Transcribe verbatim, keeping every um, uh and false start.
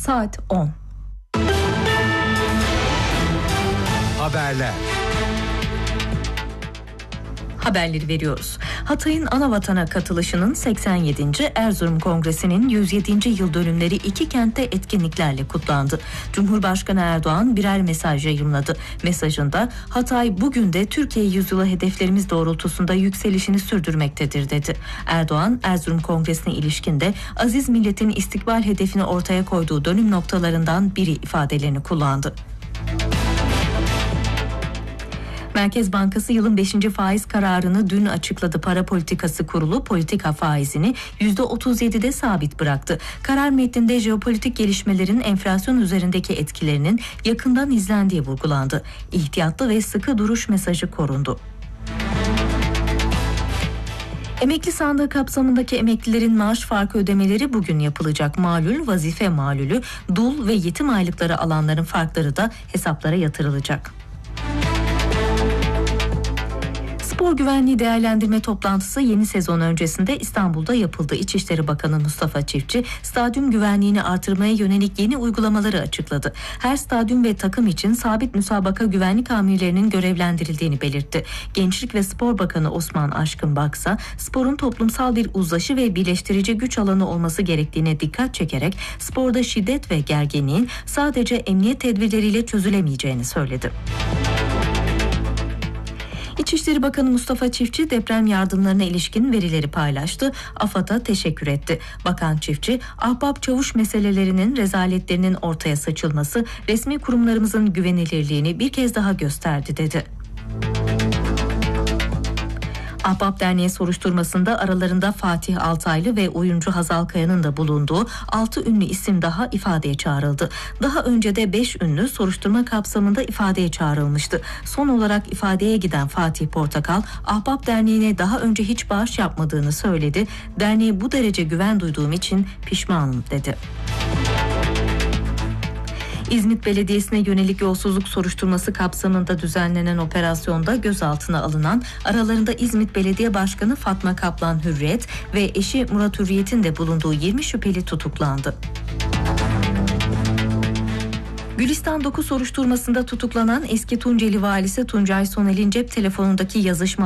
saat on. Haberler. Haberleri veriyoruz. Hatay'ın Anavatana katılışının seksen yedinci Erzurum Kongresi'nin yüz yedinci yıl dönümleri iki kentte etkinliklerle kutlandı. Cumhurbaşkanı Erdoğan birer mesaj yayımladı. Mesajında Hatay bugün de Türkiye yüzyılı hedeflerimiz doğrultusunda yükselişini sürdürmektedir dedi. Erdoğan Erzurum Kongresi'ne ilişkin de aziz milletin istikbal hedefini ortaya koyduğu dönüm noktalarından biri ifadelerini kullandı. Merkez Bankası yılın beşinci faiz kararını dün açıkladı. Para Politikası Kurulu politika faizini yüzde otuz yedide sabit bıraktı. Karar metninde jeopolitik gelişmelerin enflasyon üzerindeki etkilerinin yakından izlendiği vurgulandı. İhtiyatlı ve sıkı duruş mesajı korundu. Emekli sandığı kapsamındaki emeklilerin maaş farkı ödemeleri bugün yapılacak. Malul, vazife malulü, dul ve yetim aylıkları alanların farkları da hesaplara yatırılacak. Spor güvenliği değerlendirme toplantısı yeni sezon öncesinde İstanbul'da yapıldı. İçişleri Bakanı Mustafa Çiftçi, stadyum güvenliğini artırmaya yönelik yeni uygulamaları açıkladı. Her stadyum ve takım için sabit müsabaka güvenlik amirlerinin görevlendirildiğini belirtti. Gençlik ve Spor Bakanı Osman Aşkın Baksa, sporun toplumsal bir uzlaşı ve birleştirici güç alanı olması gerektiğine dikkat çekerek sporda şiddet ve gerginliğin sadece emniyet tedbirleriyle çözülemeyeceğini söyledi. İçişleri Bakanı Mustafa Çiftçi deprem yardımlarına ilişkin verileri paylaştı. AFAD'a teşekkür etti. Bakan Çiftçi, ahbap çavuş meselelerinin rezaletlerinin ortaya saçılması resmi kurumlarımızın güvenilirliğini bir kez daha gösterdi dedi. Ahbap Derneği soruşturmasında aralarında Fatih Altaylı ve oyuncu Hazal Kaya'nın da bulunduğu altı ünlü isim daha ifadeye çağrıldı. Daha önce de beş ünlü soruşturma kapsamında ifadeye çağrılmıştı. Son olarak ifadeye giden Fatih Portakal, Ahbap Derneği'ne daha önce hiç bağış yapmadığını söyledi. Derneğe bu derece güven duyduğum için pişmanım dedi. İzmit Belediyesi'ne yönelik yolsuzluk soruşturması kapsamında düzenlenen operasyonda gözaltına alınan aralarında İzmit Belediye Başkanı Fatma Kaplan Hürriyet ve eşi Murat Hürriyet'in de bulunduğu yirmi şüpheli tutuklandı. Gülistan dokuz soruşturmasında tutuklanan eski Tunceli valisi Tuncay Sonel'in cep telefonundaki yazışma